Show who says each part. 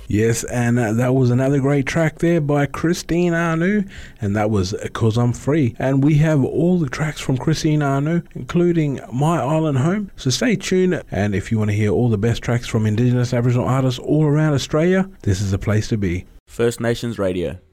Speaker 1: Yes, and that was another great track there by Christine Anu, and that was "Cause I'm Free." And we have all the tracks from Christine Anu, including My Island Home. So stay tuned, and if you want to hear all the best tracks from Indigenous Aboriginal artists all around Australia, this is the place to be.
Speaker 2: First Nations Radio.